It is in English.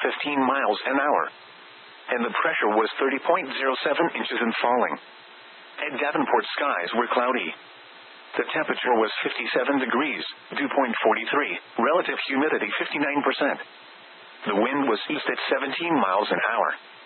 15 miles an hour. And the pressure was 30.07 inches and falling. At Davenport, skies were cloudy. The temperature was 57 degrees, dew point 43, relative humidity 59%. The wind was east at 17 miles an hour.